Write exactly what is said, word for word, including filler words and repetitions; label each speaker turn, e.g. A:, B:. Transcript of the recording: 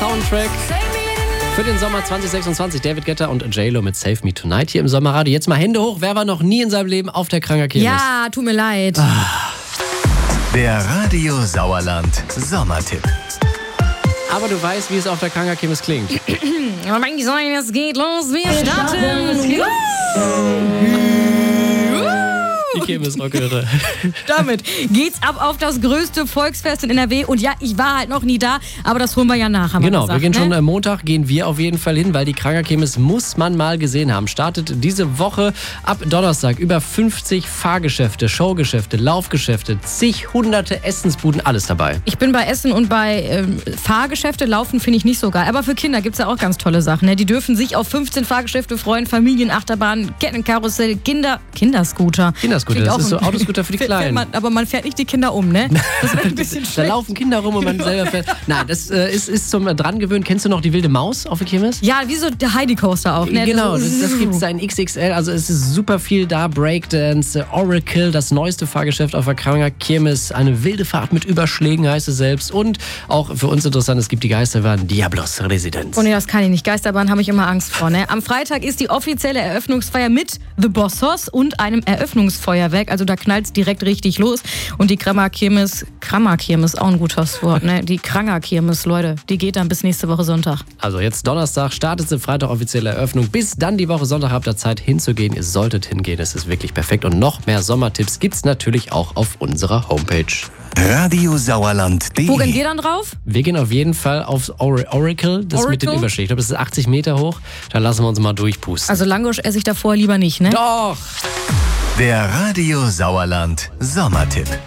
A: Soundtrack für den Sommer zwanzig sechsundzwanzig. David Guetta und J-Lo mit Save Me Tonight hier im Sommerradio. Jetzt mal Hände hoch. Wer war noch nie in seinem Leben auf der Kranger Kirmes?
B: Ja, tut mir leid.
A: Ah.
C: Der Radio Sauerland Sommertipp.
A: Aber du weißt, wie es auf der Kranger Kirmes klingt.
B: Es geht los, wir starten.
A: Die Kirmes-Rockeure.
B: Damit geht's ab auf das größte Volksfest in N R W. Und ja, ich war halt noch nie da, aber das holen wir ja nach, haben
A: Genau,
B: wir gesagt,
A: wir gehen
B: ne?
A: schon am Montag, gehen wir auf jeden Fall hin, weil die Kranger Kirmes muss man mal gesehen haben. Startet diese Woche ab Donnerstag über fünfzig Fahrgeschäfte, Showgeschäfte, Laufgeschäfte, zig hunderte Essensbuden, alles dabei.
B: Ich bin bei Essen und bei ähm, Fahrgeschäfte. Laufen finde ich nicht so geil. Aber für Kinder gibt's ja auch ganz tolle Sachen. Ne? Die dürfen sich auf fünfzehn Fahrgeschäfte freuen, Familienachterbahn, Kettenkarussell, Kinder, Kinderscooter.
A: Kinderscooter,
B: Klingt
A: das
B: auch
A: ist so
B: ein-
A: Autoscooter für die
B: Fährt- fährt
A: Kleinen.
B: man, aber man fährt nicht die Kinder um, ne? Das wäre ein bisschen
A: Da
B: schlecht.
A: laufen Kinder rum und man selber fährt. Nein, das äh, ist, ist zum Drangewöhnen. Kennst du noch die wilde Maus auf der Kirmes?
B: Ja, wie so der Heidi Coaster auch, ne?
A: Genau,
B: So-
A: das, das gibt es da in X X L, also es ist super viel da. Breakdance, Oracle, das neueste Fahrgeschäft auf der Kranger Kirmes, eine wilde Fahrt mit Überschlägen heißt es selbst und auch für uns interessant, es gibt die Geisterbahn Diablos Residenz.
B: Oh nee, das kann ich nicht. Geisterbahn habe ich immer Angst vor. Ne? Am Freitag ist die offizielle Eröffnungsfeier mit The Bossos und einem Eröffnungsfeuerwerk. Also da knallt es direkt richtig los. Und die Kranger Kirmes, Kranger Kirmes, auch ein gutes Wort, ne? Die Kranger Kirmes, Leute, die geht dann bis nächste Woche Sonntag.
A: Also jetzt Donnerstag, startet sie, Freitag offizielle Eröffnung. Bis dann die Woche Sonntag habt ihr Zeit hinzugehen. Ihr solltet hingehen, es ist wirklich perfekt. Und noch mehr Sommertipps gibt's natürlich auch auf unserer Homepage.
C: radiosauerland punkt
B: Wo gehen
C: de
B: wir dann drauf?
A: Wir gehen auf jeden Fall aufs Or- Oracle, das
B: Oracle?
A: mit den Überschlägen. Ich glaube, das ist achtzig Meter hoch. Da lassen wir uns mal durchpusten.
B: Also Langosch esse ich davor lieber nicht, ne?
A: Doch!
C: Der Radio Sauerland Sommertipp.